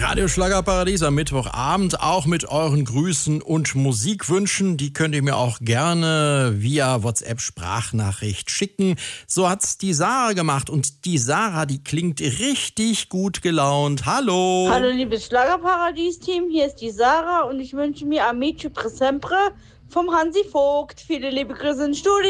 Radio Schlagerparadies am Mittwochabend, auch mit euren Grüßen und Musikwünschen. Die könnt ihr mir auch gerne via WhatsApp-Sprachnachricht schicken. So hat's die Sarah gemacht und die Sarah, die klingt richtig gut gelaunt. Hallo! Hallo liebes Schlagerparadies-Team, hier ist die Sarah und ich wünsche mir Amici per sempre vom Hansi Vogt. Viele liebe Grüße ins Studio.